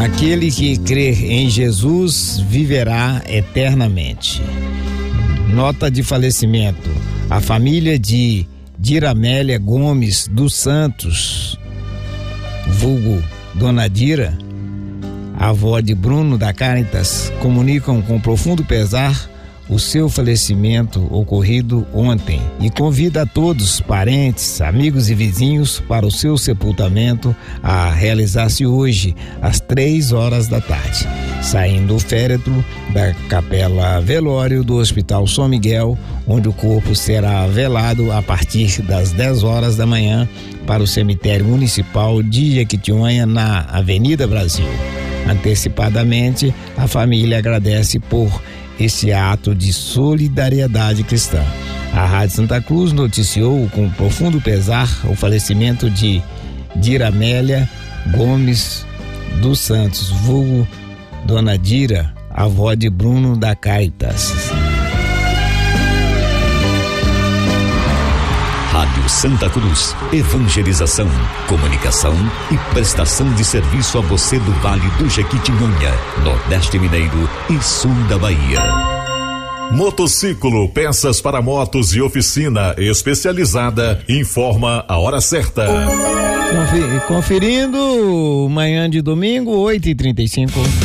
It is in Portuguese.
Aquele que crer em Jesus viverá eternamente. Nota de falecimento. A família de Diramélia Gomes dos Santos, vulgo Dona Dira, avó de Bruno da Caritas, comunicam com profundo pesar o seu falecimento ocorrido ontem e convida a todos, parentes, amigos e vizinhos, para o seu sepultamento a realizar-se hoje às 3h da tarde, saindo o féretro da Capela Velório do Hospital São Miguel, onde o corpo será velado a partir das 10h da manhã para o cemitério municipal de Jequitinhonha, na Avenida Brasil. Antecipadamente, a família agradece por esse ato de solidariedade cristã. A Rádio Santa Cruz noticiou com profundo pesar o falecimento de Diramélia Gomes dos Santos, vulgo Dona Dira, avó de Bruno da Caritas. Rádio Santa Cruz, evangelização, comunicação e prestação de serviço a você do Vale do Jequitinhonha, Nordeste Mineiro e Sul da Bahia. Motociclo, peças para motos e oficina especializada, informa a hora certa. Conferindo, manhã de domingo, 8h35.